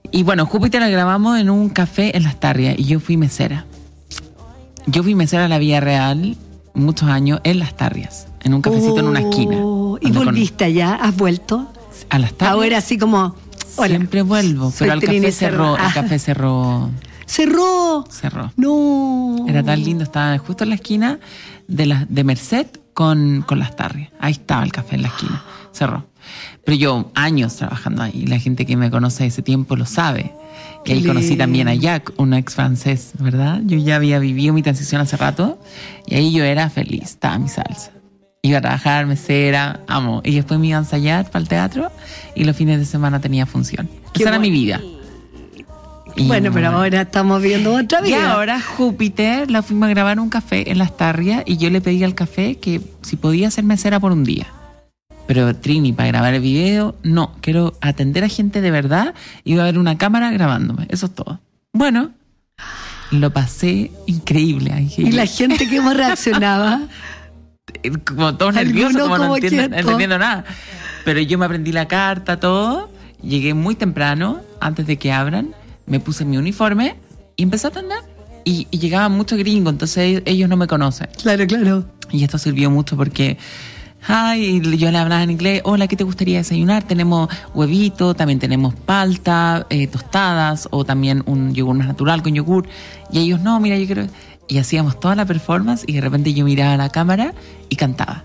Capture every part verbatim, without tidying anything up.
Y bueno, Júpiter la grabamos en un café en Las Tarrias y yo fui mesera. Yo fui mesera en la vida real muchos años en Las Tarrias, en un cafecito oh, en una esquina. ¿Y volviste con... allá? ¿Has vuelto? A Las Tarrias. Ahora así como... Hola. Siempre vuelvo, pero el café cerró, el café cerró. ¿Cerró? Cerró. No. Era tan lindo, estaba justo en la esquina de, la, de Merced con, con Las Tarrias. Ahí estaba el café en la esquina. Cerró. Pero yo, años trabajando ahí, la gente que me conoce de ese tiempo lo sabe. Que ahí conocí también a Jack, un ex francés, ¿verdad? Yo ya había vivido mi transición hace rato y ahí yo era feliz, estaba mi salsa. Iba a trabajar, mesera, amo. Y después me iba a ensayar para el teatro y los fines de semana tenía función. Qué Esa bueno. era mi vida. Y bueno, pero ahora estamos viendo otra vida. Y ahora Júpiter la fuimos a grabar en un café en Las Tarrias y yo le pedí al café que si podía ser mesera por un día. Pero Trini, para grabar el video, no, quiero atender a gente de verdad y va a haber una cámara grabándome, eso es todo. Bueno, lo pasé increíble. Ángel. ¿Y la gente cómo reaccionaba? Como todos nerviosos, como no entiendo, entendiendo nada. Pero yo me aprendí la carta, todo, llegué muy temprano, antes de que abran, me puse mi uniforme y empecé a atender. Y, y llegaban muchos gringos, entonces ellos no me conocen. Claro, claro. Y esto sirvió mucho porque... Ay, yo le hablaba en inglés, hola, ¿qué te gustaría desayunar? Tenemos huevito, también tenemos palta, eh, tostadas, o también un yogur más natural con yogur. Y ellos, no, mira, yo quiero... Y hacíamos toda la performance y de repente yo miraba a la cámara y cantaba.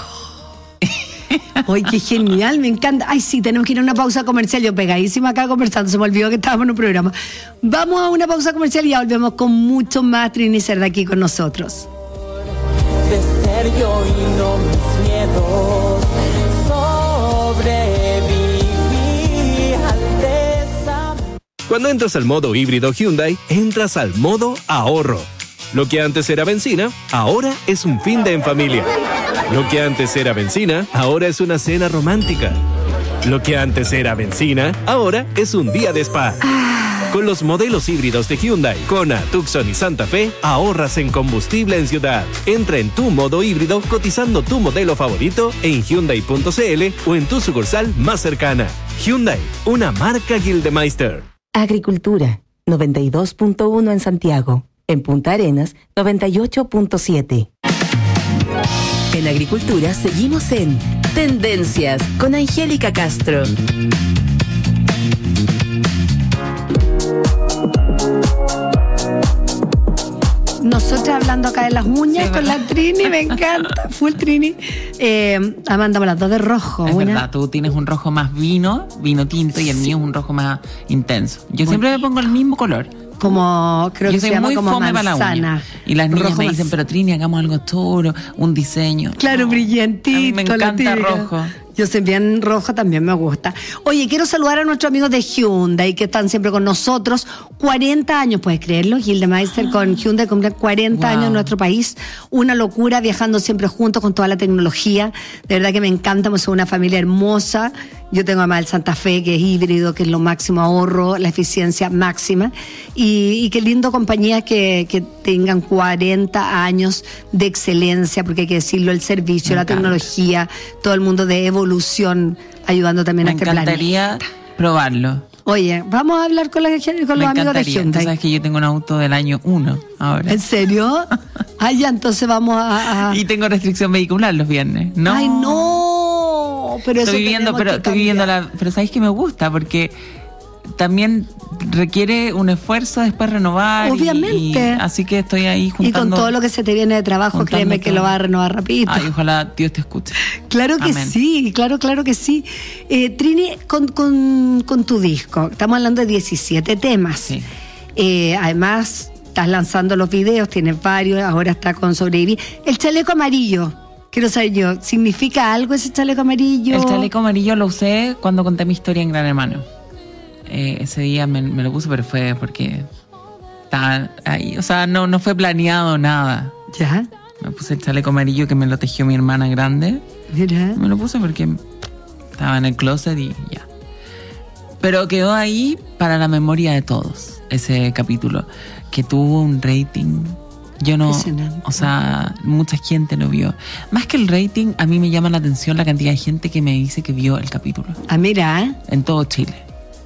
¡Ay, qué genial! Me encanta. Ay, sí, tenemos que ir a una pausa comercial. Yo pegadísima acá conversando, se me olvidó que estábamos en un programa. Vamos a una pausa comercial y ya volvemos con mucho más Trini Cerda aquí con nosotros. De ser yo y no mis miedos, sobreviví al desamor. Cuando entras al modo híbrido Hyundai, entras al modo ahorro. Lo que antes era benzina, ahora es un fin de en familia. Lo que antes era benzina, ahora es una cena romántica. Lo que antes era benzina, ahora es un día de spa. Con los modelos híbridos de Hyundai, Kona, Tucson y Santa Fe, ahorras en combustible en ciudad. Entra en tu modo híbrido cotizando tu modelo favorito en Hyundai punto c l o en tu sucursal más cercana. Hyundai, una marca Gildemeister. Agricultura, noventa y dos punto uno en Santiago. En Punta Arenas, noventa y ocho punto siete. En Agricultura seguimos en Tendencias con Angélica Castro. Nosotras hablando acá de las uñas sí, con la Trini, me encanta, full Trini. Eh, Amanda, las dos de rojo. Es una... verdad, tú tienes un rojo más vino, vino tinto, y el mío es un rojo más intenso. Yo Muy siempre me pongo el mismo color. Como, creo Yo que se llama como manzana. Y las niñas rojo me dicen, más... pero Trini, hagamos algo toro, un diseño. Claro, no, brillantito. A mí me encanta rojo. Yo soy bien roja, también me gusta. Oye, quiero saludar a nuestros amigos de Hyundai que están siempre con nosotros. cuarenta años, ¿puedes creerlo? Gildemeister ah. con Hyundai cumple cuarenta wow. años en nuestro país. Una locura, viajando siempre juntos con toda la tecnología. De verdad que me encanta, somos una familia hermosa. Yo tengo además el Santa Fe, que es híbrido, que es lo máximo ahorro, la eficiencia máxima. Y, y qué lindo compañías que, que tengan cuarenta años de excelencia, porque hay que decirlo, el servicio, me la encanta. Tecnología, todo el mundo de evolución. Ayudando también me a este planeta. Me encantaría probarlo. Oye, vamos a hablar con, la, con los amigos de Hyundai. Tú sabes que yo tengo un auto del año uno ahora. ¿En serio? Ah, ya, entonces vamos a, a... Y tengo restricción vehicular los viernes. No. ¡Ay, no! Pero estoy eso viviendo, pero estoy viviendo la... Pero ¿sabes que me gusta? Porque también requiere un esfuerzo después renovar. Obviamente. Y, y, así que estoy ahí juntando. Y con todo lo que se te viene de trabajo, créeme que todo. Lo vas a renovar rapidito. Ay, ojalá Dios te escuche. Claro que Amén. Sí, claro, claro que sí. Eh, Trini, con, con, con tu disco, estamos hablando de diecisiete temas. Sí. Eh, además, estás lanzando los videos, tienes varios, ahora está con Sobrevivir. El chaleco amarillo. Quiero saber yo, ¿significa algo ese chaleco amarillo? El chaleco amarillo lo usé cuando conté mi historia en Gran Hermano. Eh, ese día me, me lo puse, pero fue porque estaba ahí, o sea, no, no fue planeado nada. ¿Ya? Me puse el chaleco amarillo que me lo tejió mi hermana grande. Mira. Me lo puse porque estaba en el closet y ya. Pero quedó ahí para la memoria de todos, ese capítulo, que tuvo un rating. Yo no, o sea, mucha gente lo vio. Más que el rating, a mí me llama la atención la cantidad de gente que me dice que vio el capítulo. Ah, mira. En todo Chile.